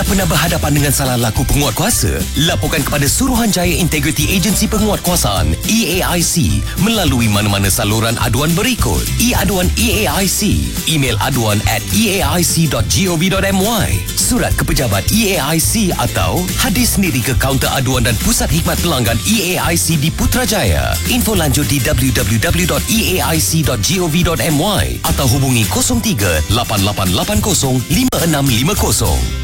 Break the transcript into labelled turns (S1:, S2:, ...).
S1: Dah pernah berhadapan dengan salah laku penguatkuasa? Laporkan kepada Suruhanjaya Integriti Agensi Penguatkuasaan EAIC melalui mana-mana saluran aduan berikut: e-aduan EAIC, email aduan@eaic.gov.my, surat ke pejabat EAIC atau hadir sendiri ke kaunter aduan dan pusat khidmat pelanggan EAIC di Putrajaya. Info lanjut di www.eaic.gov.my atau hubungi 03 8880 5650.